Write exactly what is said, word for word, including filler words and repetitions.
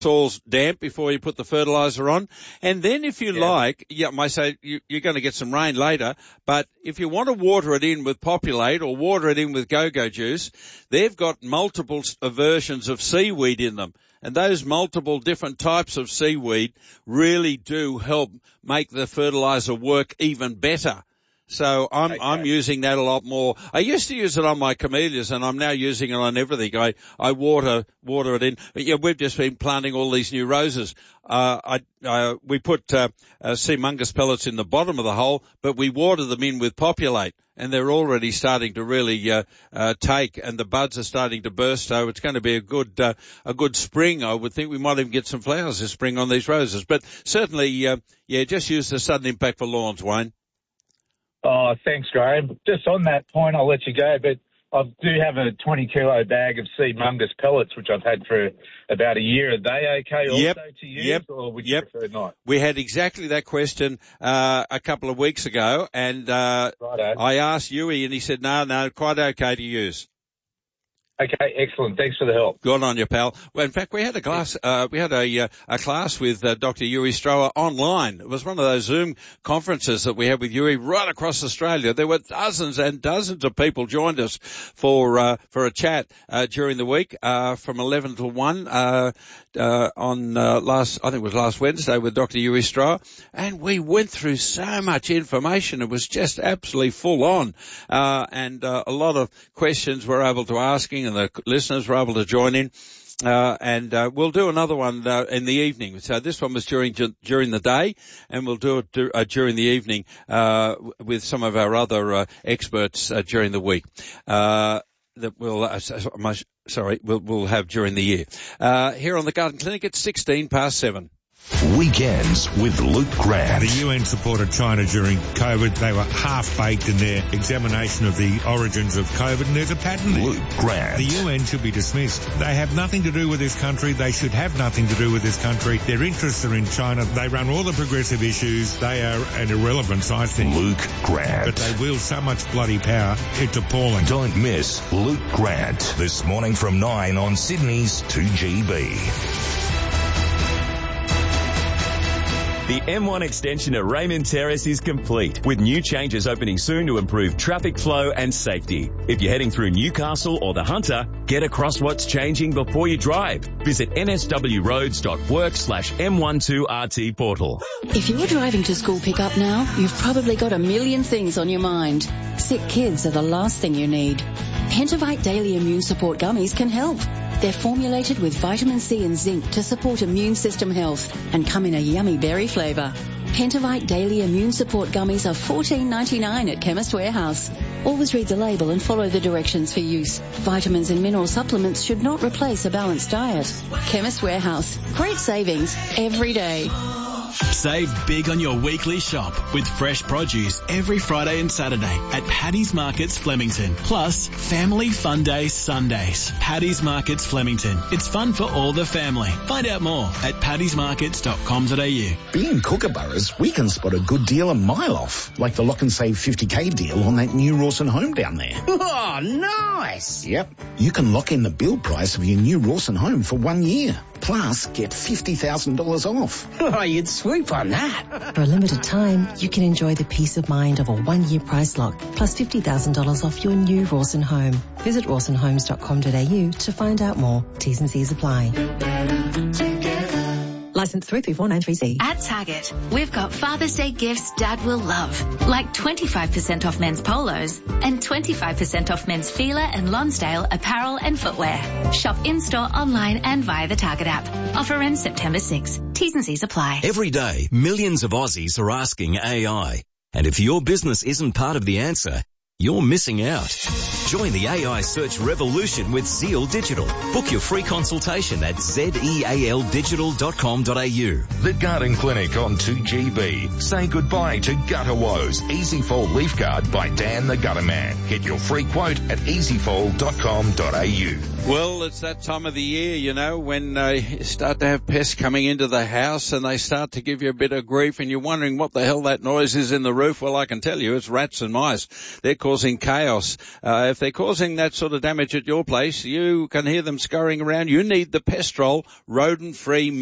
soil's damp before you put the fertilizer on. And then if you Yeah. like, yeah, I might say you, you're going to get some rain later, but if you want to water it in with Populate or water it in with Go-Go Juice, they've got multiple s- versions of seaweed in them. And those multiple different types of seaweed really do help make the fertilizer work even better. So I'm, Okay. I'm using that a lot more. I used to use it on my camellias and I'm now using it on everything. I, I water, water it in. But yeah, we've just been planting all these new roses. Uh, I, uh, we put, uh, uh, sea mungus pellets in the bottom of the hole, but we water them in with Populate and they're already starting to really, uh, uh, take and the buds are starting to burst. So it's going to be a good, uh, a good spring. I would think we might even get some flowers this spring on these roses, but certainly, uh, yeah, just use the sudden impact for lawns, Wayne. Oh, thanks, Graham. Just on that point, I'll let you go, but I do have a twenty kilo bag of sea mungus pellets, which I've had for about a year. Are they okay also Yep. to use, Yep. or would Yep. you prefer not? We had exactly that question uh, a couple of weeks ago, and uh, Righto. I asked Yui, and he said, no, no, quite okay to use. Okay, excellent. Thanks for the help. Good on you, pal. Well, in fact, we had a class, uh, we had a, uh, a class with uh, Doctor Yuri Stroher online. It was one of those Zoom conferences that we had with Yuri right across Australia. There were dozens and dozens of people joined us for, uh, for a chat, uh, during the week, uh, from eleven to one, uh, uh, on, uh, last, I think it was last Wednesday with Doctor Yuri Stroher. And we went through so much information. It was just absolutely full on. Uh, and, uh, a lot of questions we're able to asking, and the listeners were able to join in. Uh, and, uh, we'll do another one, uh, in the evening. So this one was during, during the day, and we'll do it dur- uh, during the evening, uh, with some of our other, uh, experts, uh, during the week. Uh, that we'll, uh, sorry, we'll, we'll have during the year. Uh, here on the Garden Clinic, it's sixteen past seven. Weekends with Luke Grant. The U N supported China during COVID. They were half-baked in their examination of the origins of COVID, and there's a pattern there. Luke Grant. The U N should be dismissed. They have nothing to do with this country. They should have nothing to do with this country. Their interests are in China. They run all the progressive issues. They are an irrelevance, I think. Luke Grant. But they wield so much bloody power, it's appalling. Don't miss Luke Grant this morning from nine on Sydney's two G B. The M one extension at Raymond Terrace is complete, with new changes opening soon to improve traffic flow and safety. If you're heading through Newcastle or the Hunter, get across what's changing before you drive. Visit nswroads.work slash M12RT portal. If you're driving to school pickup now, you've probably got a million things on your mind. Sick kids are the last thing you need. Pentavite Daily Immune Support Gummies can help. They're formulated with vitamin C and zinc to support immune system health and come in a yummy berry flavour. Pentavite Daily Immune Support Gummies are fourteen ninety-nine at Chemist Warehouse. Always read the label and follow the directions for use. Vitamins and mineral supplements should not replace a balanced diet. Chemist Warehouse. Great savings every day. Save big on your weekly shop with fresh produce every Friday and Saturday at Paddy's Markets Flemington. Plus, Family Fun Day Sundays. Paddy's Markets Flemington. It's fun for all the family. Find out more at paddys markets dot com dot a u. Being Kookaburras, we can spot a good deal a mile off, like the Lock and Save fifty K deal on that new Rawson home down there. Oh, nice. Yep. You can lock in the build price of your new Rawson home for one year. Plus, get fifty thousand dollars off. Oh, you'd swoop on that. For a limited time, you can enjoy the peace of mind of a one-year price lock, plus fifty thousand dollars off your new Rawson home. Visit rawson homes dot com dot a u to find out more. T's and C's apply. License three three four nine three C. At Target, we've got Father's Day gifts Dad will love, like twenty-five percent off men's polos and twenty-five percent off men's Fila and Lonsdale apparel and footwear. Shop in-store, online and via the Target app. Offer ends September sixth. T's and C's apply. Every day, millions of Aussies are asking A I. And if your business isn't part of the answer, you're missing out. Join the A I search revolution with Zeal Digital. Book your free consultation at zeal digital dot com dot a u. The Garden Clinic on two G B. Say goodbye to gutter woes. Easy Fold Leaf Guard by Dan the Gutter Man. Get your free quote at easy fold dot com dot a u. Well, it's that time of the year, you know, when uh, you start to have pests coming into the house and they start to give you a bit of grief and you're wondering what the hell that noise is in the roof. Well, I can tell you it's rats and mice. They're causing chaos. Uh, if they're causing that sort of damage at your place, you can hear them scurrying around. You need the Pestrol rodent-free